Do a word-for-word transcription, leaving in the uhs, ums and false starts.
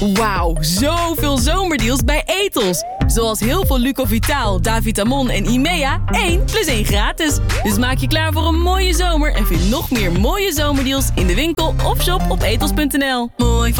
Wauw, zoveel zomerdeals bij Etos. Zoals heel veel Lucovitaal, Davitamon en Imea, één plus één gratis. Dus maak je klaar voor een mooie zomer en vind nog meer mooie zomerdeals in de winkel of shop op etos punt n l. Mooi van